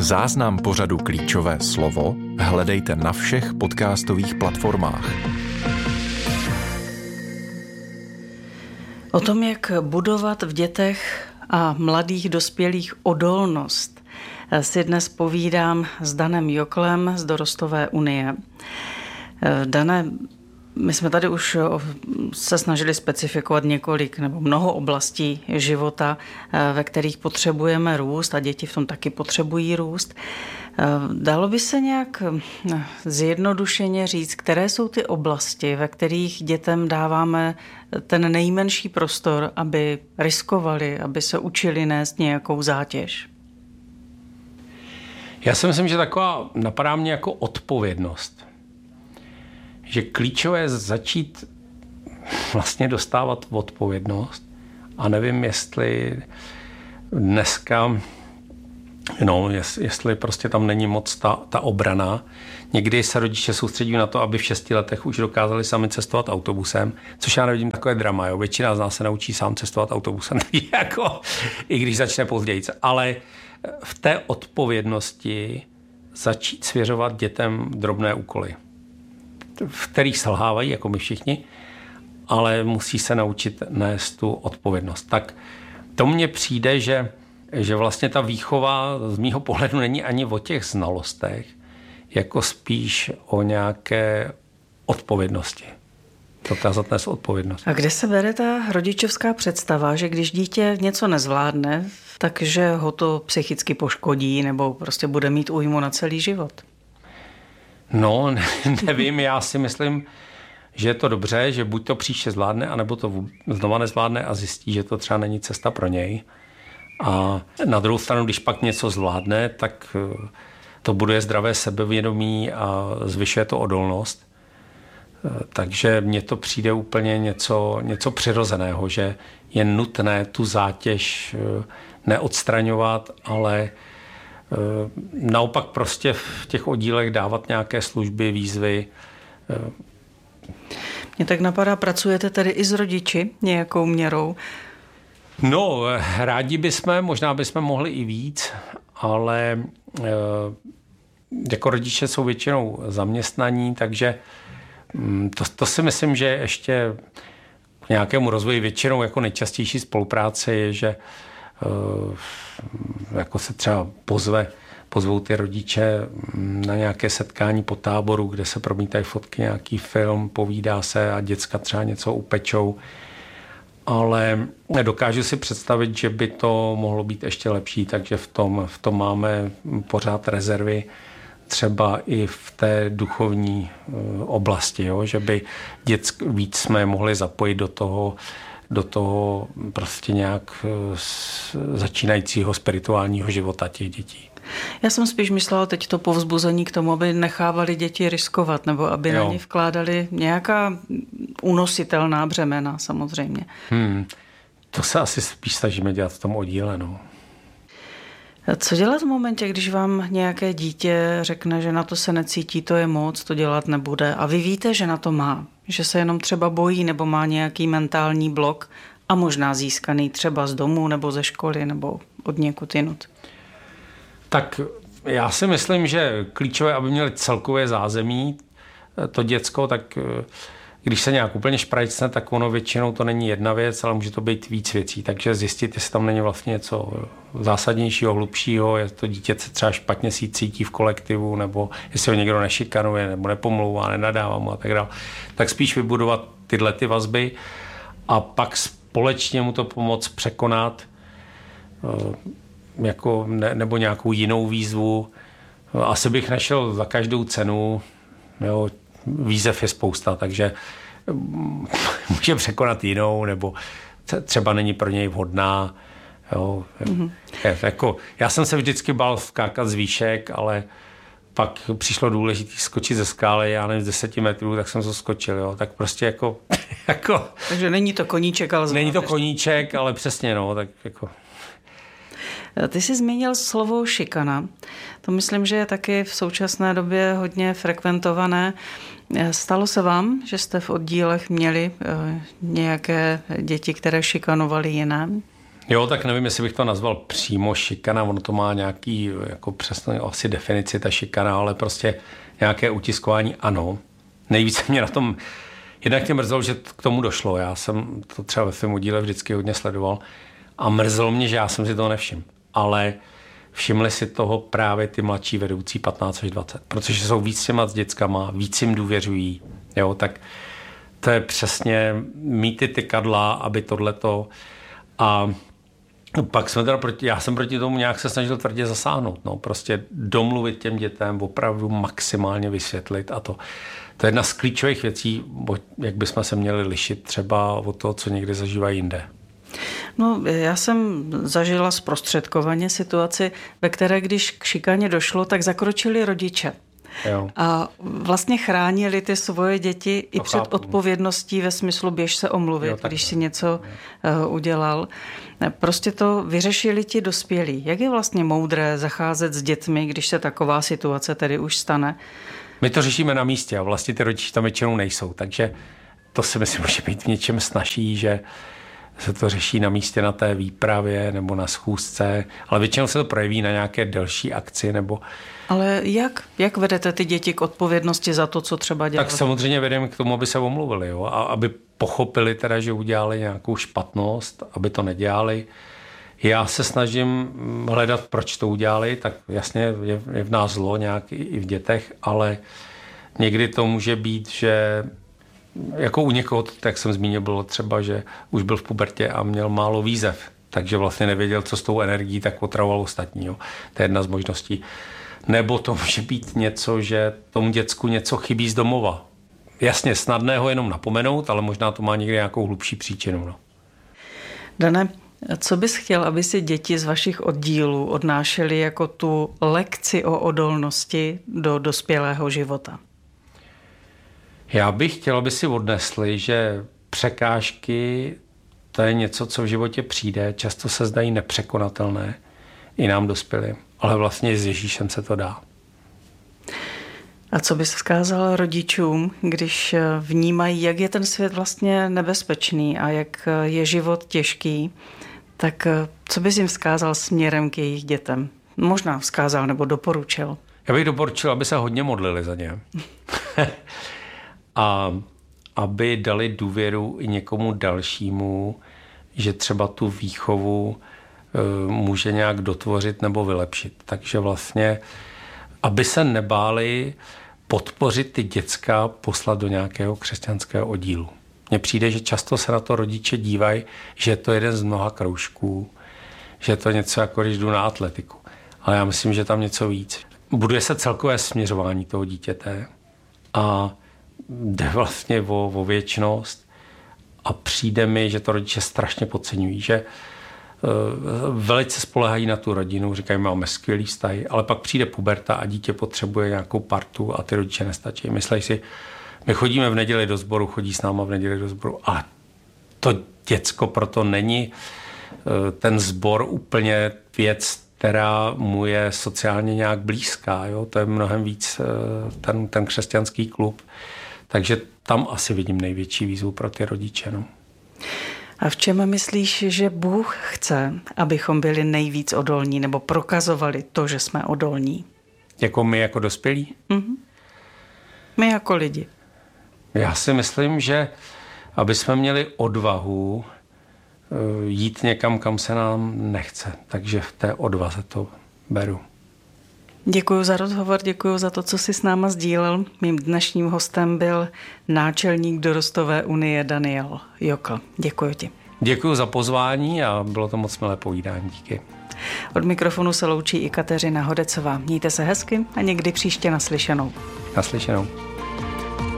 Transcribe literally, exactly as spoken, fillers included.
Záznam pořadu Klíčové slovo hledejte na všech podcastových platformách. O tom, jak budovat v dětech a mladých dospělých odolnost, si dnes povídám s Danem Joklem z Dorostové unie. Dane, my jsme tady už se snažili specifikovat několik nebo mnoho oblastí života, ve kterých potřebujeme růst a děti v tom taky potřebují růst. Dalo by se nějak zjednodušeně říct, které jsou ty oblasti, ve kterých dětem dáváme ten nejmenší prostor, aby riskovali, aby se učili nést nějakou zátěž? Já si myslím, že taková napadá mě jako odpovědnost. Že klíčové je začít vlastně dostávat odpovědnost a nevím, jestli dneska, no, jestli prostě tam není moc ta, ta obrana. Někdy se rodiče soustředí na to, aby v šesti letech už dokázali sami cestovat autobusem, což já nevidím takové drama. Jo. Většina z nás se naučí sám cestovat autobusem, jako, i když začne později. Ale v té odpovědnosti začít svěřovat dětem drobné úkoly, v kterých selhávají, jako my všichni, ale musí se naučit nést tu odpovědnost. Tak to mně přijde, že, že vlastně ta výchova z mýho pohledu není ani o těch znalostech, jako spíš o nějaké odpovědnosti. Dokázat nést odpovědnost. A kde se bere ta rodičovská představa, že když dítě něco nezvládne, takže ho to psychicky poškodí nebo prostě bude mít újmu na celý život? No, ne, nevím, já si myslím, že je to dobře, že buď to příště zvládne, anebo to znova nezvládne a zjistí, že to třeba není cesta pro něj. A na druhou stranu, když pak něco zvládne, tak to buduje zdravé sebevědomí a zvyšuje to odolnost. Takže mně to přijde úplně něco, něco přirozeného, že je nutné tu zátěž neodstraňovat, ale naopak prostě v těch oddílech dávat nějaké služby, výzvy. Mně tak napadá, pracujete tedy i s rodiči nějakou měrou? No, rádi bychom, možná bychom mohli i víc, ale jako rodiče jsou většinou zaměstnaní, takže to, to si myslím, že ještě k nějakému rozvoji většinou jako nejčastější spolupráce je, že jako se třeba pozve, pozvou ty rodiče na nějaké setkání po táboru, kde se promítají fotky, nějaký film, povídá se a děcka třeba něco upečou. Ale dokážu si představit, že by to mohlo být ještě lepší, takže v tom, v tom máme pořád rezervy, třeba i v té duchovní oblasti, jo? Že by děck víc jsme mohli zapojit do toho, do toho prostě nějak začínajícího spirituálního života těch dětí. Já jsem spíš myslela teď to povzbuzení k tomu, aby nechávali děti riskovat, nebo aby jo. na ně vkládali nějaká unositelná břemena samozřejmě. Hmm. To se asi spíš snažíme dělat v tom oddíle, no. Co dělat v momentě, když vám nějaké dítě řekne, že na to se necítí, to je moc, to dělat nebude a vy víte, že na to má, že se jenom třeba bojí nebo má nějaký mentální blok a možná získaný třeba z domu nebo ze školy nebo od někud jinut? Tak já si myslím, že klíčové, aby měli celkové zázemí to děcko, tak když se nějak úplně šprajcne, tak ono většinou to není jedna věc, ale může to být víc věcí. Takže zjistit, jestli tam není vlastně něco zásadnějšího, hlubšího, jestli to dítě se třeba špatně si cítí v kolektivu, nebo jestli ho někdo nešikanuje, nebo nepomlouvá, nenadává mu a tak dále. Tak spíš vybudovat tyhle ty vazby a pak společně mu to pomoct překonat jako ne, nebo nějakou jinou výzvu. Asi bych nešel za každou cenu, jo, výzev je spousta, takže může překonat jinou, nebo třeba není pro něj vhodná. Jo. Mm-hmm. Je, jako, já jsem se vždycky bál skákat z výšek, ale pak přišlo důležité skočit ze skály, já nevím, z deseti metrů, tak jsem to skočil. Jo. Tak prostě jako, jako... Takže není to koníček, ale... Není to koníček, ale přesně, no, tak jako... Ty jsi zmínil slovo šikana. To myslím, že je taky v současné době hodně frekventované. Stalo se vám, že jste v oddílech měli nějaké děti, které šikanovaly jiné? Jo, tak nevím, jestli bych to nazval přímo šikana, ono to má nějaký jako přesnou asi definici ta šikana, ale prostě nějaké utiskování ano. Nejvíce mě na tom, jednak mě mrzelo, že k tomu došlo, já jsem to třeba ve filmu díle vždycky hodně sledoval a mrzelo mě, že já jsem si toho nevšiml, ale všimli si toho právě ty mladší vedoucí patnáct až dvacet, protože jsou víc těma s dětskama, víc jim důvěřují, jo, tak to je přesně mít ty tykadla, aby tohleto a pak jsme teda proti, já jsem proti tomu nějak se snažil tvrdě zasáhnout, no, prostě domluvit těm dětem, opravdu maximálně vysvětlit a to. To je jedna z klíčových věcí, jak bychom se měli lišit třeba od toho, co někdy zažívají jinde. No, já jsem zažila zprostředkovaně situaci, ve které když k šikaně došlo, tak zakročili rodiče. Jo. A vlastně chránili ty svoje děti to i před chápu. Odpovědností ve smyslu běž se omluvit, jo, když si něco uh, udělal. Prostě to vyřešili ti dospělí. Jak je vlastně moudré zacházet s dětmi, když se taková situace tedy už stane? My to řešíme na místě a vlastně ty rodiče tam většinou nejsou, takže to si myslím, může být v něčem snazší, že se to řeší na místě na té výpravě nebo na schůzce, ale většinou se to projeví na nějaké delší akci nebo... Ale jak? Jak vedete ty děti k odpovědnosti za to, co třeba dělali? Tak samozřejmě vedeme k tomu, aby se omluvili, jo? A aby pochopili teda, že udělali nějakou špatnost, aby to nedělali. Já se snažím hledat, proč to udělali, tak jasně je, je v nás zlo nějak i v dětech, ale někdy to může být, že jako u někoho, jak jsem zmínil, bylo třeba, že už byl v pubertě a měl málo výzev, takže vlastně nevěděl, co s tou energií, tak otravoval ostatní. Jo? To je jedna z možností. Nebo to může být něco, že tomu děcku něco chybí z domova. Jasně, snadné ho jenom napomenout, ale možná to má někde nějakou hlubší příčinu. No. Dane, co bys chtěl, aby si děti z vašich oddílů odnášely jako tu lekci o odolnosti do dospělého života? Já bych chtěl, aby si odnesli, že překážky, to je něco, co v životě přijde, často se zdají nepřekonatelné i nám dospělým, ale vlastně s Ježíšem se to dá. A co bys vzkázal rodičům, když vnímají, jak je ten svět vlastně nebezpečný a jak je život těžký, tak co bys jim vzkázal směrem k jejich dětem? Možná vzkázal nebo doporučil. Já bych doporučil, aby se hodně modlili za ně. A aby dali důvěru i někomu dalšímu, že třeba tu výchovu e, může nějak dotvořit nebo vylepšit. Takže vlastně, aby se nebáli podpořit ty děcka, poslat do nějakého křesťanského oddílu. Mně přijde, že často se na to rodiče dívají, že je to jeden z mnoha kroužků, že je to něco jako když jdu na atletiku. Ale já myslím, že tam něco víc. Buduje se celkové směřování toho dítěte a jde vlastně o, o věčnost a přijde mi, že to rodiče strašně podceňují, že uh, velice spolehají na tu rodinu, říkají, máme skvělý vztahy, ale pak přijde puberta a dítě potřebuje nějakou partu a ty rodiče nestačí. Myslej si, my chodíme v neděli do sboru, chodí s náma v neděli do sboru a to děcko proto není uh, ten sbor úplně věc, která mu je sociálně nějak blízká. Jo? To je mnohem víc uh, ten, ten křesťanský klub. Takže tam asi vidím největší výzvu pro ty rodiče. No. A v čem myslíš, že Bůh chce, abychom byli nejvíc odolní nebo prokazovali to, že jsme odolní? Jako my, jako dospělí? Mm-hmm. My jako lidi. Já si myslím, že aby jsme měli odvahu jít někam, kam se nám nechce. Takže v té odvaze to beru. Děkuji za rozhovor, děkuji za to, co jsi s náma sdílel. Mým dnešním hostem byl náčelník Dorostové unie Daniel Jokl. Děkuji ti. Děkuji za pozvání a bylo to moc milé povídání. Díky. Od mikrofonu se loučí i Kateřina Hodecová. Mějte se hezky a někdy příště naslyšenou. Naslyšenou.